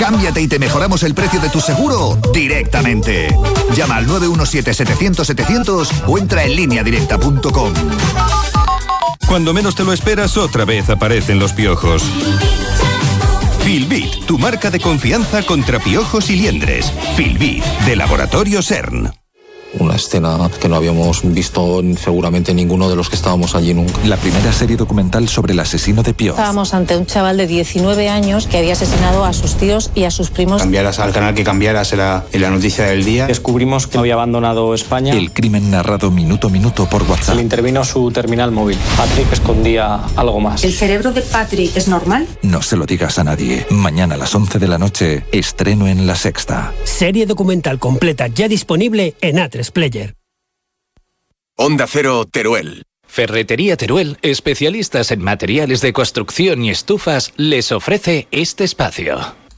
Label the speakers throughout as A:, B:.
A: Cámbiate y te mejoramos el precio de tu seguro directamente. Llama al 917-700-700 o entra en lineadirecta.com.
B: Cuando menos te lo esperas, otra vez aparecen los piojos. Filbit, tu marca de confianza contra piojos y liendres. Filbit, de Laboratorio CERN.
C: Una escena que no habíamos visto seguramente ninguno de los que estábamos allí nunca.
D: La primera serie documental sobre el asesino de Pioz.
E: Estábamos ante un chaval de 19 años que había asesinado a sus tíos y a sus primos.
F: Cambiaras al canal que cambiaras en la noticia del día.
G: Descubrimos que había abandonado España.
D: El crimen narrado minuto a minuto por WhatsApp.
G: Se le intervino su terminal móvil. Patrick escondía algo más.
H: ¿El cerebro de Patrick es normal?
D: No se lo digas a nadie. Mañana a las 11 de la noche, estreno en La Sexta.
I: Serie documental completa ya disponible en A3 Player.
J: Onda Cero, Teruel.
K: Ferretería Teruel, especialistas en materiales de construcción y estufas, les ofrece este espacio.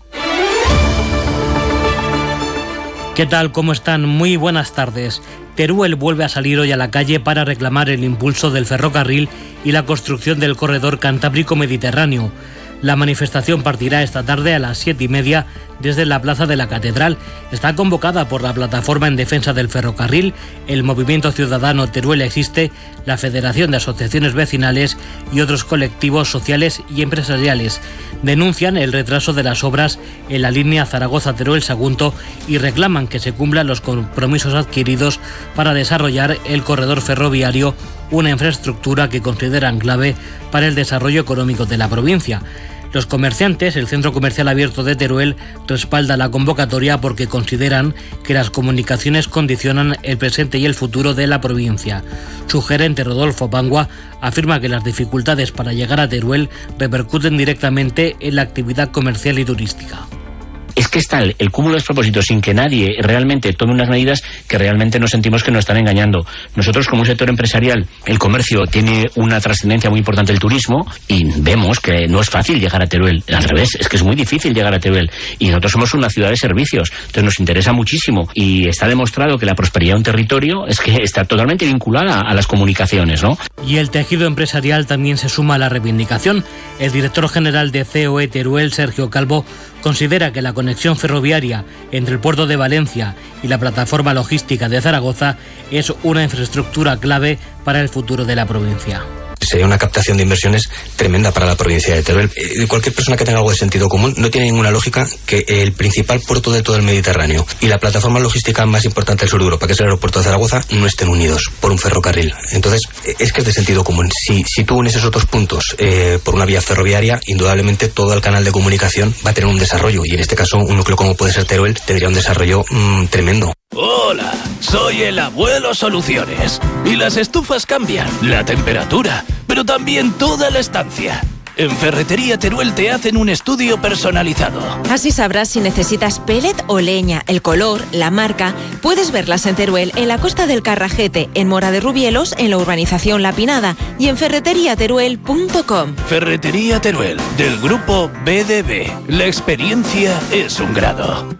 L: ¿Qué tal? ¿Cómo están? Muy buenas tardes. Teruel vuelve a salir hoy a la calle para reclamar el impulso del ferrocarril y la construcción del corredor Cantábrico-Mediterráneo. La manifestación partirá esta tarde a las 7:30 desde la Plaza de la Catedral. Está convocada por la Plataforma en Defensa del Ferrocarril, el Movimiento Ciudadano Teruel Existe, la Federación de Asociaciones Vecinales y otros colectivos sociales y empresariales. Denuncian el retraso de las obras en la línea Zaragoza-Teruel-Sagunto y reclaman que se cumplan los compromisos adquiridos para desarrollar el corredor ferroviario, una infraestructura que consideran clave para el desarrollo económico de la provincia. Los comerciantes, el Centro Comercial Abierto de Teruel, respalda la convocatoria porque consideran que las comunicaciones condicionan el presente y el futuro de la provincia. Su gerente, Rodolfo Pangua, afirma que las dificultades para llegar a Teruel repercuten directamente en la actividad comercial y turística.
M: Es que está el cúmulo de despropósitos sin que nadie realmente tome unas medidas que realmente nos sentimos que nos están engañando. Nosotros, como un sector empresarial, el comercio tiene una trascendencia muy importante, el turismo, y vemos que no es fácil llegar a Teruel. Al revés, es que es muy difícil llegar a Teruel. Y nosotros somos una ciudad de servicios, entonces nos interesa muchísimo. Y está demostrado que la prosperidad de un territorio es que está totalmente vinculada a las comunicaciones, ¿no?
L: Y el tejido empresarial también se suma a la reivindicación. El director general de COE Teruel, Sergio Calvo, considera que la conexión ferroviaria entre el puerto de Valencia y la plataforma logística de Zaragoza es una infraestructura clave para el futuro de la provincia.
N: Sería una captación de inversiones tremenda para la provincia de Teruel. Cualquier persona que tenga algo de sentido común, no tiene ninguna lógica que el principal puerto de todo el Mediterráneo y la plataforma logística más importante del sur de Europa, que es el aeropuerto de Zaragoza, no estén unidos por un ferrocarril. Entonces, es que es de sentido común. Si tú unes esos dos puntos por una vía ferroviaria, indudablemente todo el canal de comunicación va a tener un desarrollo, y en este caso un núcleo como puede ser Teruel tendría un desarrollo tremendo.
K: Hola, soy el Abuelo Soluciones. Y las estufas cambian, la temperatura, pero también toda la estancia. En Ferretería Teruel te hacen un estudio personalizado.
O: Así sabrás si necesitas pellet o leña, el color, la marca. Puedes verlas en Teruel, en la Costa del Carrajete, en Mora de Rubielos, en la urbanización La Pinada y en ferreteriateruel.com.
K: Ferretería Teruel, del grupo BDB. La experiencia es un grado.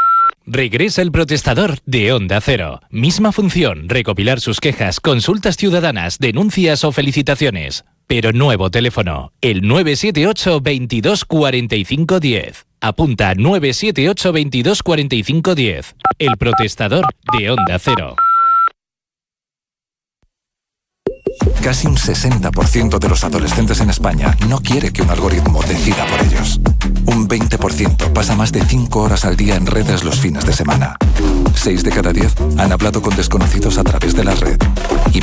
K: Regresa el protestador de Onda Cero. Misma función, recopilar sus quejas, consultas ciudadanas, denuncias o felicitaciones. Pero nuevo teléfono, el 978 22 45 10. Apunta 978 22 45 10. El protestador de Onda Cero.
D: Casi un 60% de los adolescentes en España no quiere que un algoritmo decida por ellos. Un 20% pasa más de 5 horas al día en redes los fines de semana. 6 de cada 10 han hablado con desconocidos a través de la red. Y